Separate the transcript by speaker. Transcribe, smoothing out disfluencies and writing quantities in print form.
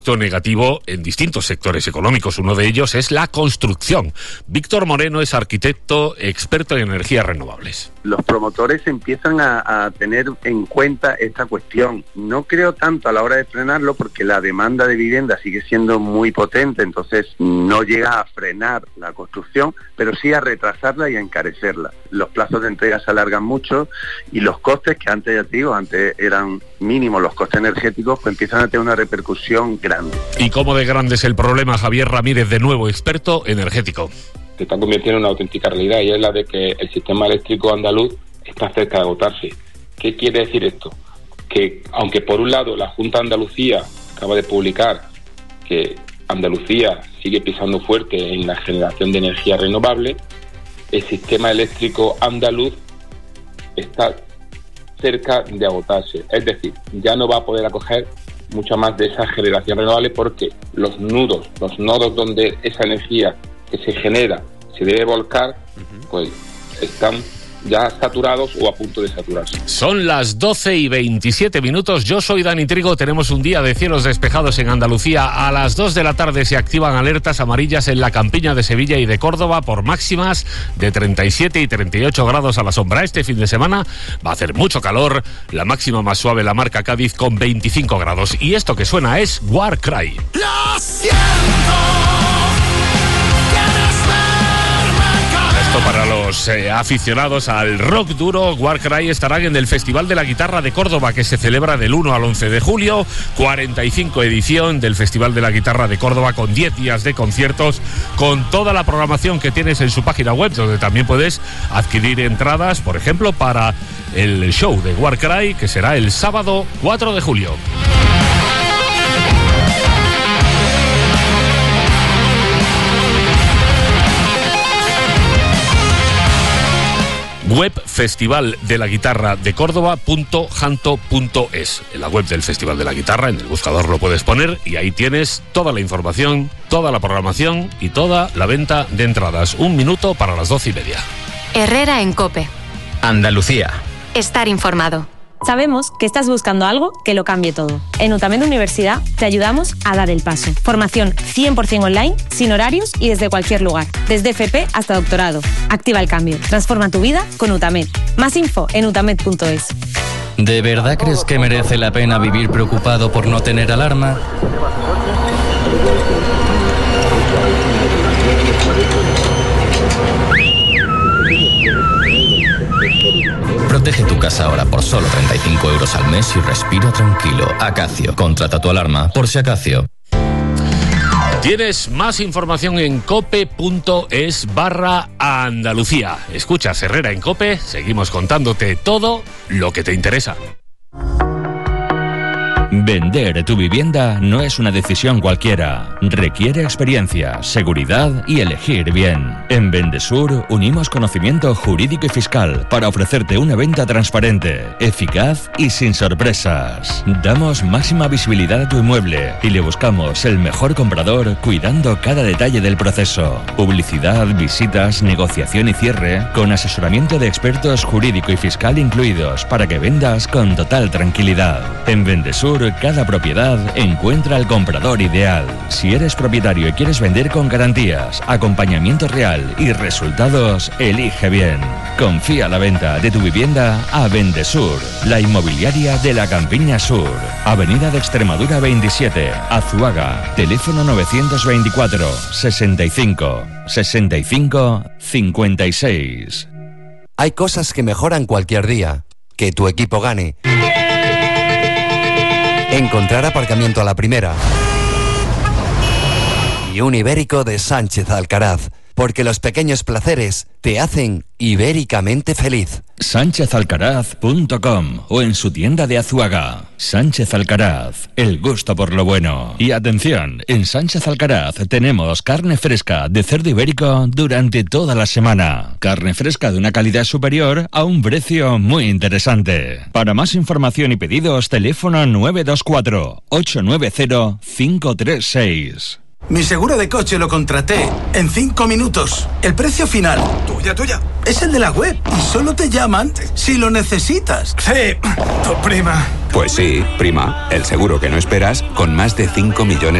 Speaker 1: negativo en distintos sectores económicos. Uno de ellos es la construcción. Víctor Moreno es arquitecto experto en energías renovables.
Speaker 2: Los promotores empiezan a tener en cuenta esta cuestión. No creo tanto a la hora de frenarlo porque la demanda de vivienda sigue siendo muy potente, entonces no llega a frenar la construcción, pero sí a retrasarla y a encarecerla. Los plazos de entrega se alargan mucho y los costes, que antes, ya te digo, antes eran mínimos los costes energéticos, pues empiezan a tener una repercusión grande.
Speaker 1: ¿Y cómo de grande es el problema? Javier Ramírez, de nuevo experto energético.
Speaker 3: Se está convirtiendo en una auténtica realidad y es la de que el sistema eléctrico andaluz está cerca de agotarse. ¿Qué quiere decir esto? Que aunque por un lado la Junta de Andalucía acaba de publicar que Andalucía sigue pisando fuerte en la generación de energía renovable, el sistema eléctrico andaluz está cerca de agotarse. Es decir, ya no va a poder acoger mucha más de esa generación renovable porque los nodos donde esa energía que se genera se debe volcar, pues están ya saturados o a punto de saturarse.
Speaker 1: Son las 12:27. Yo soy Dani Trigo. Tenemos un día de cielos despejados en Andalucía. A las 2 de la tarde se activan alertas amarillas en la campiña de Sevilla y de Córdoba por máximas de 37 y 38 grados a la sombra. Este fin de semana va a hacer mucho calor. La máxima más suave la marca Cádiz con 25 grados. Y esto que suena es Warcry.
Speaker 4: Lo siento.
Speaker 1: Para los aficionados al rock duro, Warcry estarán en el Festival de la Guitarra de Córdoba, que se celebra del 1 al 11 de julio, 45 edición del Festival de la Guitarra de Córdoba, con 10 días de conciertos, con toda la programación que tienes en su página web, donde también puedes adquirir entradas, por ejemplo, para el show de Warcry, que será el sábado 4 de julio. Web Festival de la Guitarra de Córdoba.janto.es. En la web del Festival de la Guitarra, en el buscador lo puedes poner y ahí tienes toda la información, toda la programación y toda la venta de entradas. 1 minuto para las 12:30.
Speaker 5: Herrera en COPE.
Speaker 6: Andalucía.
Speaker 5: Estar informado.
Speaker 7: Sabemos que estás buscando algo que lo cambie todo. En UTAMED Universidad te ayudamos a dar el paso. Formación 100% online, sin horarios y desde cualquier lugar. Desde FP hasta doctorado. Activa el cambio. Transforma tu vida con UTAMED. Más info en utamed.es.
Speaker 6: ¿De verdad crees que merece la pena vivir preocupado por no tener alarma? Protege tu casa ahora por solo 35 € al mes y respira tranquilo. Acacio. Contrata tu alarma por si Acacio.
Speaker 1: Tienes más información en cope.es/Andalucía. Escuchas Herrera en COPE. Seguimos contándote todo lo que te interesa.
Speaker 8: Vender tu vivienda no es una decisión cualquiera. Requiere experiencia, seguridad y elegir bien. En Vendesur unimos conocimiento jurídico y fiscal para ofrecerte una venta transparente, eficaz y sin sorpresas. Damos máxima visibilidad a tu inmueble y le buscamos el mejor comprador cuidando cada detalle del proceso. Publicidad, visitas, negociación y cierre con asesoramiento de expertos jurídico y fiscal incluidos para que vendas con total tranquilidad. En Vendesur cada propiedad encuentra al comprador ideal. Si eres propietario y quieres vender con garantías, acompañamiento real y resultados, elige bien. Confía la venta de tu vivienda a Vendesur, la inmobiliaria de la Campiña Sur. Avenida de Extremadura 27, Azuaga. Teléfono 924 65 65 56.
Speaker 9: Hay cosas que mejoran cualquier día. Que tu equipo gane. Encontrar aparcamiento a la primera. Y un ibérico de Sánchez Alcaraz. Porque los pequeños placeres te hacen ibéricamente feliz.
Speaker 8: SánchezAlcaraz.com o en su tienda de Azuaga. Sánchez Alcaraz, el gusto por lo bueno. Y atención, en Sánchez Alcaraz tenemos carne fresca de cerdo ibérico durante toda la semana. Carne fresca de una calidad superior a un precio muy interesante. Para más información y pedidos, teléfono 924 890 536.
Speaker 4: Mi seguro de coche lo contraté en 5 minutos. El precio final, tuya, es el de la web y solo te llaman si lo necesitas. Sí, tu prima.
Speaker 10: Pues sí, prima, el seguro que no esperas con más de 5 millones